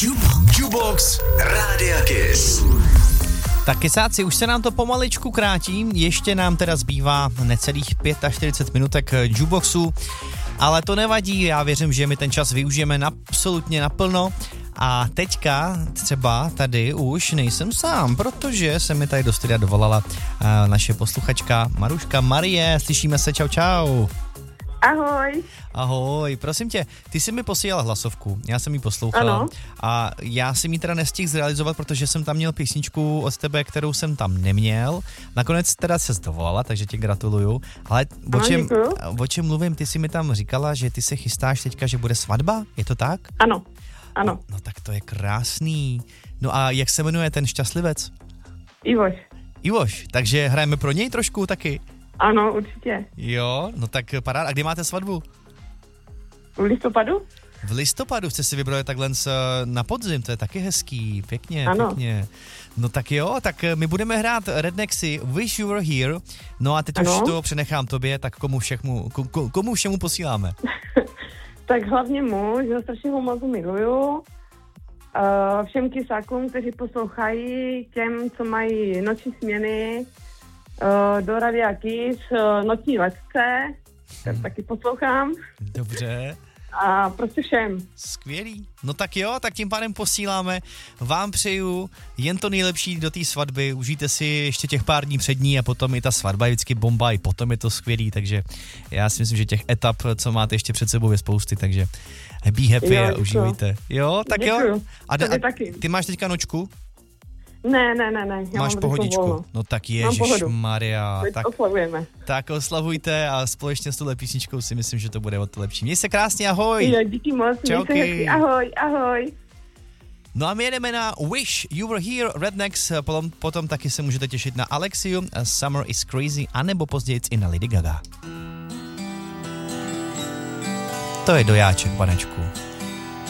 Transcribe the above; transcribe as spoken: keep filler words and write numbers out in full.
Jukebox Rádia Kiss. Tak kysáci, už se nám to pomaličku krátí, ještě nám teda zbývá necelých čtyřicet pět minutek jukeboxu, ale to nevadí, já věřím, že my ten čas využijeme absolutně naplno. A teďka třeba tady už nejsem sám, protože se mi tady do studia dovolala uh, naše posluchačka Maruška. Marie, slyšíme se, čau čau. Ahoj. Ahoj, prosím tě, ty jsi mi posílala hlasovku, já jsem ji poslouchala. Ano. A já jsem ji teda nestihl zrealizovat, protože jsem tam měl písničku od tebe, kterou jsem tam neměl. Nakonec teda se zdovolala, takže ti gratuluju. Ale o čem, o čem mluvím, ty jsi mi tam říkala, že ty se chystáš teďka, že bude svatba, je to tak? Ano, ano. No, no tak to je krásný. No a jak se jmenuje ten šťastlivec? Ivoš. Ivoš, takže hrajeme pro něj trošku taky? Ano, určitě. Jo, no tak paráda. A kdy máte svatbu? V listopadu? V listopadu jste si vybrali takhle na podzim, to je taky hezký, pěkně, ano. pěkně. No tak jo, tak my budeme hrát Rednexy Wish You Were Here, no a teď ano. už to přenechám tobě, tak komu všemu, komu, komu všemu posíláme? Tak hlavně mu, že ho strašně moc miluju. Uh, všem kysákům, kteří poslouchají, těm, co mají noční směny, uh, do Radia Kiss, uh, noční letce, hmm. taky poslouchám. Dobře. A prostě všem. Skvělý. No tak jo, tak tím pádem posíláme. Vám přeju jen to nejlepší do té svatby. Užijte si ještě těch pár dní před ní a potom i ta svatba je vždycky bomba, i potom je to skvělý, takže já si myslím, že těch etap, co máte ještě před sebou, je spousty, takže be happy jo, a užívejte. Jo, tak děkuju. jo. A, a taky. Ty máš teďka nočku? Ne, ne, ne, ne. Já máš pohodičku. No tak ježišmarja. Tak oslavujeme. Tak oslavujte a společně s touhle písničkou si myslím, že to bude o to lepší. Měj se krásně, ahoj. Jo, díky moc. Čauky. Ahoj, ahoj. No a my jedeme na Wish You Were Here, Rednecks, potom, potom taky se můžete těšit na Alexiu, Summer is Crazy, anebo později i na Lady Gaga. To je dojáček, panečku.